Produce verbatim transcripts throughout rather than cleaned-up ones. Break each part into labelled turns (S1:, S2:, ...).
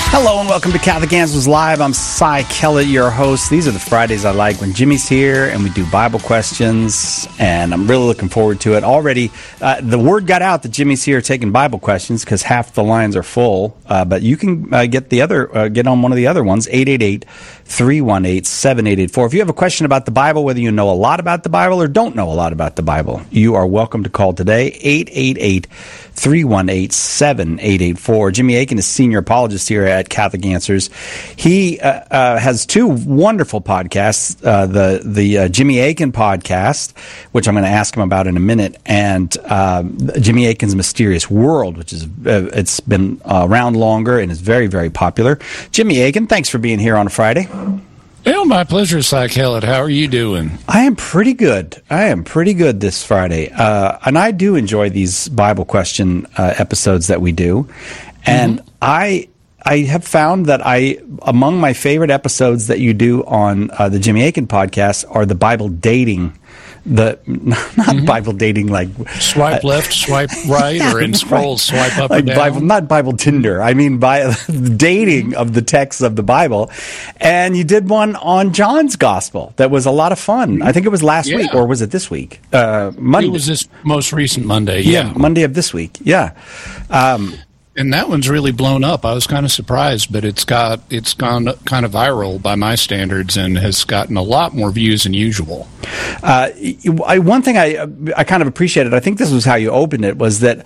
S1: Hello and welcome to Catholic Answers Live. I'm Cy Kellett, your host. These are the Fridays I like when Jimmy's here and we do Bible questions, and I'm really looking forward to it. Already, uh, the word got out that Jimmy's here taking Bible questions because half the lines are full, uh, but you can uh, get the other, uh, get on one of the other ones, eight eight eight, three one eight, seven eight eight four. If you have a question about the Bible, whether you know a lot about the Bible or don't know a lot about the Bible, you are welcome to call today, eight eight eight, three one eight, seven eight eight four. Jimmy Akin is senior apologist here at Catholic Answers. He uh, uh, has two wonderful podcasts, uh, the the uh, Jimmy Akin podcast, which I'm going to ask him about in a minute, and uh, Jimmy Akin's Mysterious World, which is uh, it's been uh, around longer and is very, very popular. Jimmy Akin, thanks for being here on a Friday.
S2: Well, my pleasure, Cy Kellett. How are you doing?
S1: I am pretty good. I am pretty good this Friday. Uh, and I do enjoy these Bible question uh, episodes that we do. And mm-hmm. I I have found that I among my favorite episodes that you do on uh, the Jimmy Akin podcast are the Bible dating. The not mm-hmm. Bible dating like
S2: swipe uh, left, swipe right, or in scrolls
S1: right.
S2: swipe up
S1: like
S2: and down.
S1: Bible, not Bible Tinder. I mean, by dating of the texts of the Bible. And you did one on John's Gospel that was a lot of fun. I think it was last
S2: yeah.
S1: week, or was it this week? Uh, Monday.
S2: It was this most recent Monday. Yeah,
S1: yeah Monday of this week. Yeah. Um,
S2: And that one's really blown up. I was kind of surprised, but it's got it's gone kind of viral by my standards and has gotten a lot more views than usual.
S1: Uh, I, one thing I I kind of appreciated, I think this was how you opened it, was that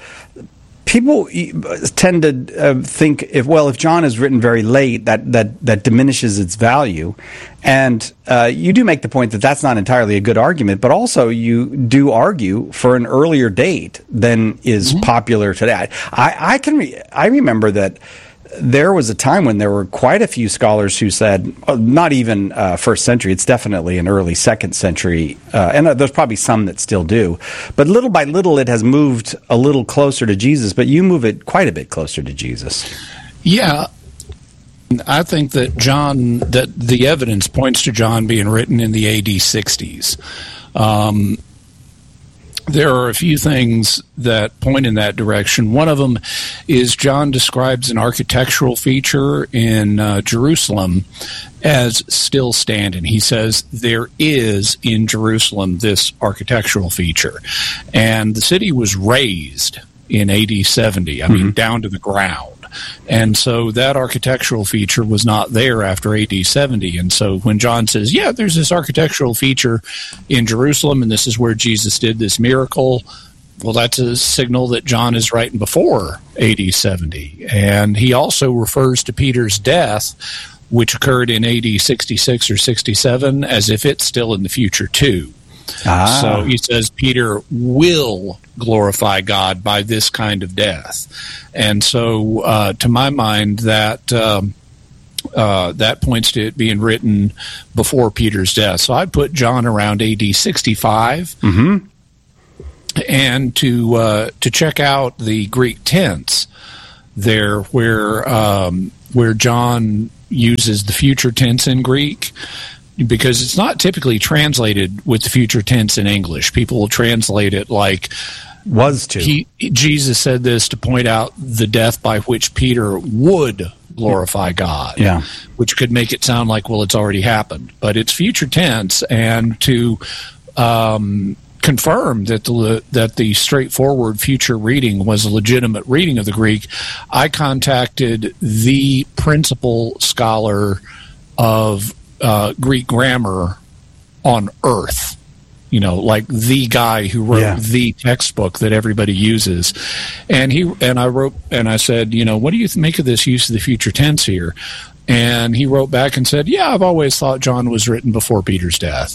S1: people tend to uh, think if well if John is written very late that that that diminishes its value, and uh, you do make the point that that's not entirely a good argument, but also you do argue for an earlier date than is mm-hmm. popular today. I, I can re- I remember that there was a time when there were quite a few scholars who said, oh, not even uh, first century, it's definitely an early second century, uh, and uh, there's probably some that still do. But little by little, it has moved a little closer to Jesus, but you move it quite a bit closer to Jesus.
S2: Yeah. I think that John, that the evidence points to John being written in the A D sixties. Um, There are a few things that point in that direction. One of them is John describes an architectural feature in uh, Jerusalem as still standing. He says there is in Jerusalem this architectural feature. And the city was razed in A D seventy, I mm-hmm. mean, down to the ground. And so that architectural feature was not there after A D seventy. And so when John says, yeah, there's this architectural feature in Jerusalem, and this is where Jesus did this miracle, well, that's a signal that John is writing before A D seventy. And he also refers to Peter's death, which occurred in A D sixty-six or sixty-seven, as if it's still in the future, too. Ah. So he says Peter will glorify God by this kind of death. And so uh, to my mind, that um, uh, that points to it being written before Peter's death. So I put John around A D sixty-five.
S1: Mm-hmm.
S2: And to uh, to check out the Greek tense there, where um, where John uses the future tense in Greek, because it's not typically translated with the future tense in English. People will translate it like
S1: was to.
S2: He, Jesus said this to point out the death by which Peter would glorify God,
S1: yeah.
S2: which could make it sound like, well, it's already happened. But it's future tense, and to um, confirm that the that the straightforward future reading was a legitimate reading of the Greek, I contacted the principal scholar of uh, Greek grammar on Earth. You know, like the guy who wrote yeah. the textbook that everybody uses, and he and I wrote and I said, you know, what do you make of this use of the future tense here? And he wrote back and said, yeah, I've always thought John was written before Peter's death.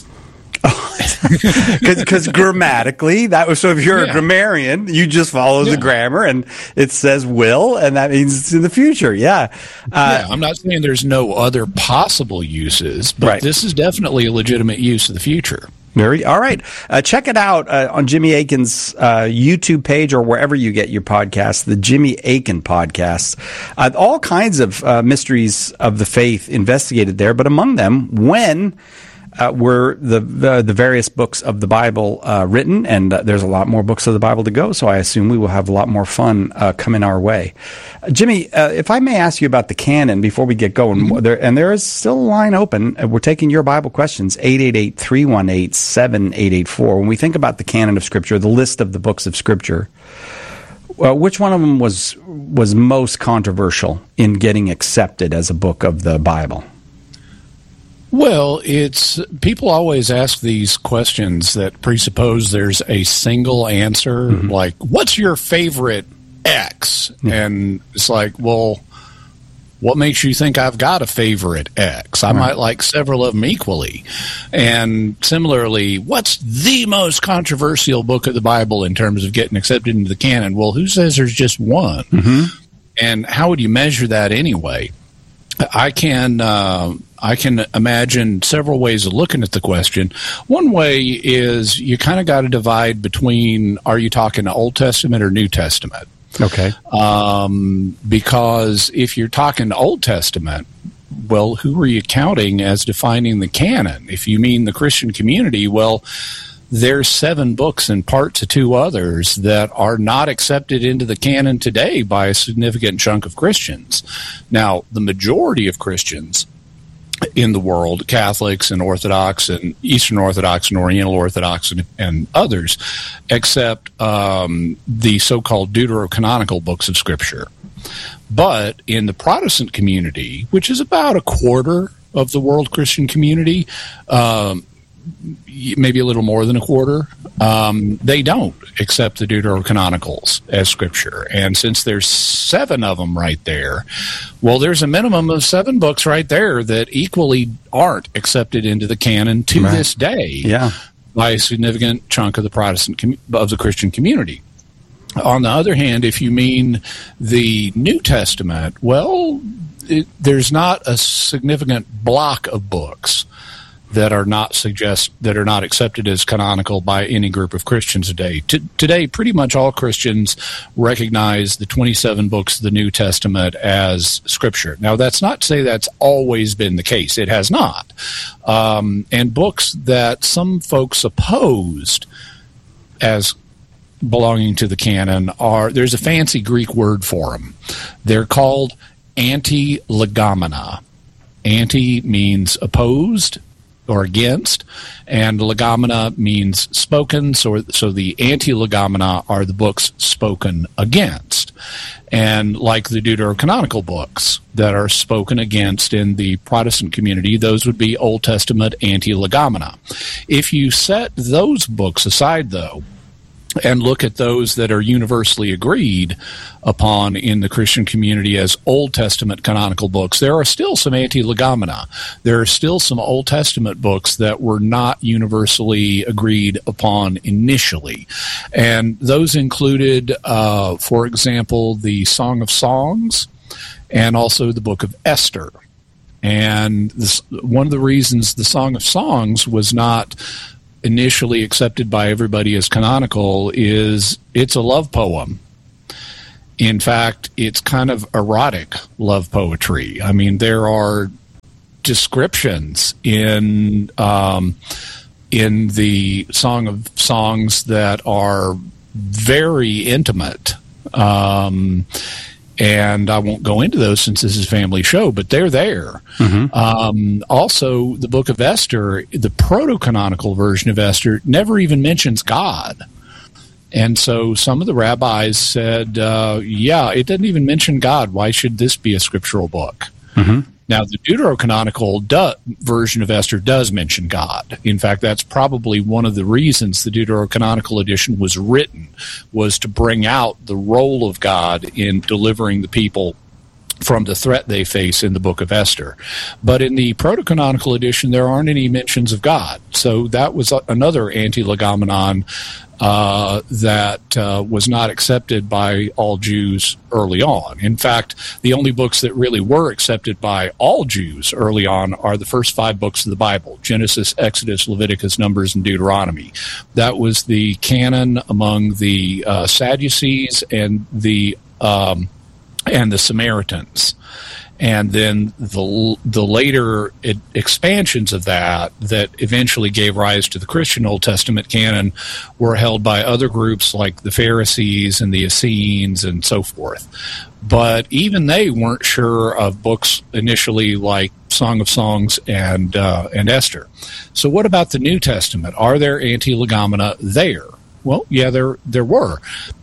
S1: Because grammatically, that was so. If you're
S2: yeah.
S1: a grammarian, you just follow yeah. the grammar, and it says will, and that means it's in the future. Yeah,
S2: uh, yeah. I'm not saying there's no other possible uses, but
S1: right.
S2: this is definitely a legitimate use of the future.
S1: Very all right. Uh, check it out uh, on Jimmy Akin's uh, YouTube page or wherever you get your podcasts, the Jimmy Akin podcast. Uh, all kinds of uh, mysteries of the faith investigated there, but among them, when uh, were the, the the various books of the Bible uh, written, and uh, there's a lot more books of the Bible to go, so I assume we will have a lot more fun uh, coming our way. Uh, Jimmy, uh, if I may ask you about the canon before we get going, mm-hmm. there, and there is still a line open. We're taking your Bible questions, eight eight eight, three one eight, seven eight eight four. When we think about the canon of Scripture, the list of the books of Scripture, uh, which one of them was was most controversial in getting accepted as a book of the Bible?
S2: Well, it's people always ask these questions that presuppose there's a single answer, mm-hmm. like, what's your favorite X? Mm-hmm. And it's like, well, what makes you think I've got a favorite X? I right. might like several of them equally. And similarly, what's the most controversial book of the Bible in terms of getting accepted into the canon? Well, who says there's just one? Mm-hmm. And how would you measure that anyway? I can uh, I can imagine several ways of looking at the question. One way is you kind of got to divide between, are you talking Old Testament or New Testament?
S1: Okay.
S2: Um, because if you're talking Old Testament, well, who are you counting as defining the canon? If you mean the Christian community, well, there's seven books and parts of two others that are not accepted into the canon today by a significant chunk of Christians. Now, the majority of Christians in the world, Catholics and Orthodox and Eastern Orthodox and Oriental Orthodox and, and others, accept um, the so-called deuterocanonical books of Scripture. But in the Protestant community, which is about a quarter of the world Christian community, um, maybe a little more than a quarter, um, they don't accept the Deuterocanonicals as Scripture. And since there's seven of them right there, well, there's a minimum of seven books right there that equally aren't accepted into the canon to right. this day
S1: yeah.
S2: by a significant chunk of the Protestant com- of the Christian community. On the other hand, if you mean the New Testament, well, it, there's not a significant block of books that are not suggest that are not accepted as canonical by any group of Christians today. T- today, pretty much all Christians recognize the twenty-seven books of the New Testament as Scripture. Now, that's not to say that's always been the case. It has not. Um, and books that some folks opposed as belonging to the canon are, there's a fancy Greek word for them. They're called anti-legomena. Anti means opposed or against, and legomena means spoken, so, so the anti-legomena are the books spoken against. And like the Deuterocanonical books that are spoken against in the Protestant community, those would be Old Testament anti-legomena. If you set those books aside, though, and look at those that are universally agreed upon in the Christian community as Old Testament canonical books, there are still some anti-legomena. There are still some Old Testament books that were not universally agreed upon initially. And those included, uh, for example, the Song of Songs and also the book of Esther. And this, one of the reasons the Song of Songs was not initially accepted by everybody as canonical is it's a love poem. In fact, it's kind of erotic love poetry. I mean, there are descriptions in um, in the Song of Songs that are very intimate. Um, and I won't go into those since this is a family show, but they're there. Mm-hmm. Um, also, the book of Esther, the proto-canonical version of Esther, never even mentions God. And so some of the rabbis said, uh, yeah, it doesn't even mention God. Why should this be a scriptural book? Mm-hmm. Now, the deuterocanonical do- version of Esther does mention God. In fact, that's probably one of the reasons the deuterocanonical edition was written, was to bring out the role of God in delivering the people from the threat they face in the book of Esther. But in the proto-canonical edition, there aren't any mentions of God. So that was another anti-legomenon uh, that uh, was not accepted by all Jews early on. In fact, the only books that really were accepted by all Jews early on are the first five books of the Bible: Genesis, Exodus, Leviticus, Numbers, and Deuteronomy. That was the canon among the uh, Sadducees and the um, and the Samaritans. And then the the later it, expansions of that that eventually gave rise to the Christian Old Testament canon were held by other groups like the Pharisees and the Essenes and so forth. But even they weren't sure of books initially like Song of Songs and uh, and Esther. So what about the New Testament? Are there anti-legomena there? Well, yeah, there there were.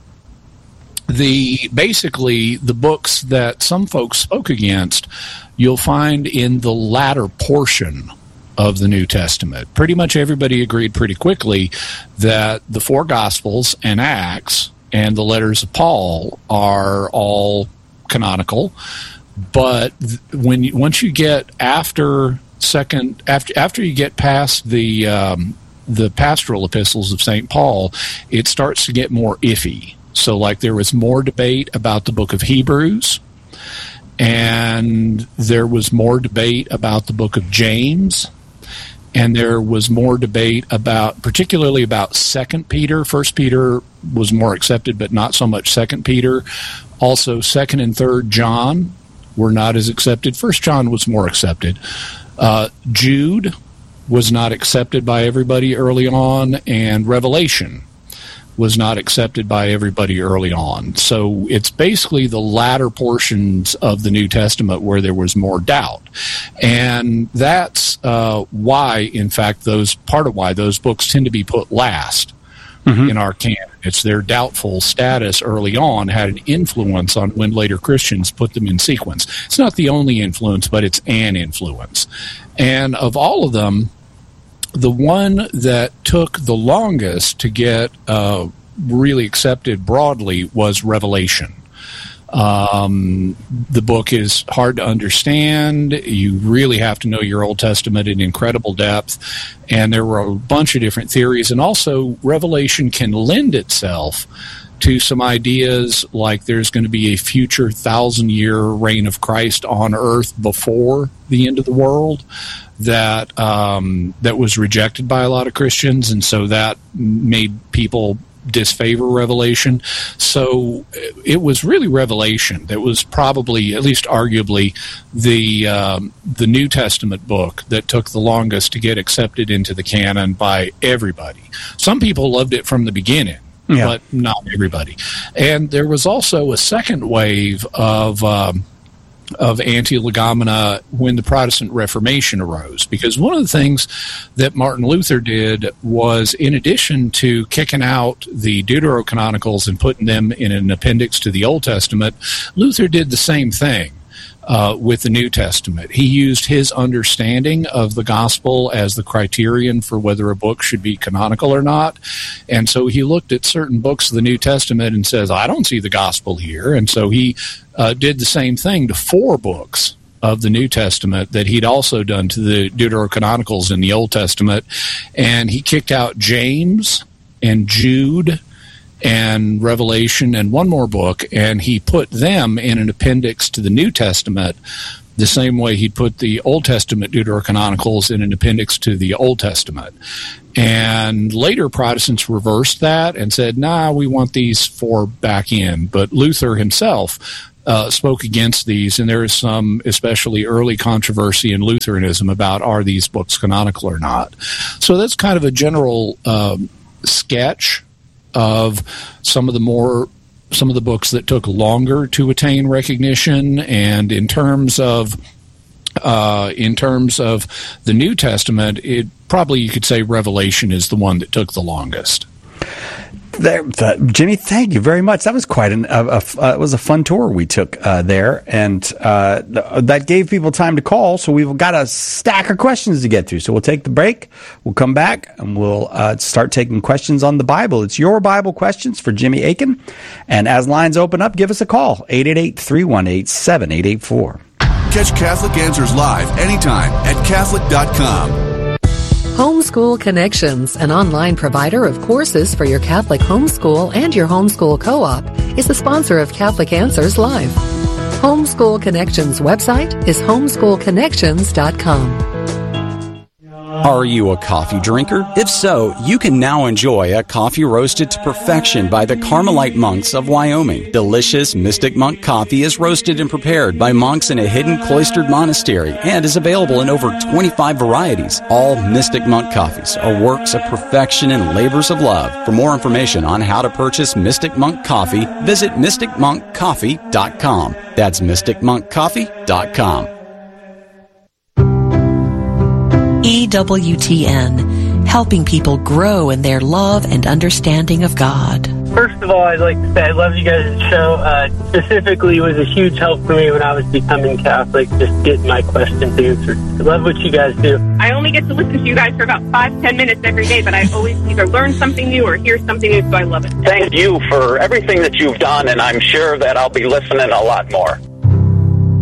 S2: The basically the books that some folks spoke against, you'll find in the latter portion of the New Testament. Pretty much everybody agreed pretty quickly that the four Gospels and Acts and the letters of Paul are all canonical. But when you, once you get after second after after you get past the um, the pastoral epistles of Saint Paul, it starts to get more iffy. So, like, there was more debate about the book of Hebrews, and there was more debate about the book of James, and there was more debate about, particularly about Second Peter. First Peter was more accepted, but not so much Second Peter. Also, Second and Third John were not as accepted. First John was more accepted. Uh, Jude was not accepted by everybody early on, and Revelation was not accepted by everybody early on. So it's basically the latter portions of the New Testament where there was more doubt. And that's uh, why, in fact, those part of why those books tend to be put last mm-hmm. in our canon. It's their doubtful status early on had an influence on when later Christians put them in sequence. It's not the only influence, but it's an influence. And of all of them, the one that took the longest to get uh, really accepted broadly was Revelation. Um, the book is hard to understand. You really have to know your Old Testament in incredible depth. And there were a bunch of different theories. And also, Revelation can lend itself to some ideas like there's going to be a future thousand-year reign of Christ on earth before the end of the world that um, that was rejected by a lot of Christians, and so that made people disfavor Revelation. So it was really Revelation that was probably, at least arguably, the um, the New Testament book that took the longest to get accepted into the canon by everybody. Some people loved it from the beginning. Yeah. But not everybody. And there was also a second wave of um, of anti-legomena when the Protestant Reformation arose. Because one of the things that Martin Luther did was, in addition to kicking out the Deuterocanonicals and putting them in an appendix to the Old Testament, Luther did the same thing. Uh, with the New Testament. He used his understanding of the gospel as the criterion for whether a book should be canonical or not. And so he looked at certain books of the New Testament and says, I don't see the gospel here. And so he uh, did the same thing to four books of the New Testament that he'd also done to the Deuterocanonicals in the Old Testament. And he kicked out James and Jude and Revelation and one more book, and he put them in an appendix to the New Testament the same way he put the Old Testament Deuterocanonicals in an appendix to the Old Testament. And later Protestants reversed that and said, nah, we want these four back in. But Luther himself uh, spoke against these, and there is some especially early controversy in Lutheranism about are these books canonical or not. So that's kind of a general um, sketch of some of the more some of the books that took longer to attain recognition. And in terms of uh, in terms of the New Testament, it probably you could say Revelation is the one that took the longest.
S1: There, uh, Jimmy, thank you very much. That was quite an a, a, uh, it was a fun tour we took uh, there, and uh, th- that gave people time to call. So we've got a stack of questions to get through. So we'll take the break. We'll come back and we'll uh, start taking questions on the Bible. It's your Bible questions for Jimmy Akin, and as lines open up, give us a call eight eight eight, three one eight, seven eight eight four.
S3: Catch Catholic Answers live anytime at Catholic dot com.
S4: Homeschool Connections, an online provider of courses for your Catholic homeschool and your homeschool co-op, is the sponsor of Catholic Answers Live. Homeschool Connections website is homeschool connections dot com.
S5: Are you a coffee drinker? If so, you can now enjoy a coffee roasted to perfection by the Carmelite monks of Wyoming. Delicious Mystic Monk coffee is roasted and prepared by monks in a hidden cloistered monastery and is available in over twenty-five varieties. All Mystic Monk coffees are works of perfection and labors of love. For more information on how to purchase Mystic Monk coffee, visit mystic monk coffee dot com. That's mystic monk coffee dot com.
S6: E W T N, helping people grow in their love and understanding of God.
S7: First of all, I'd like to say I love you guys' show. Uh, specifically, it was a huge help for me when I was becoming Catholic, just getting my questions answered. I love what you guys do.
S8: I only get to listen to you guys for about five, ten minutes every day, but I always either learn something new or hear something new, so I love it.
S9: Thank you for everything that you've done, and I'm sure that I'll be listening a lot more.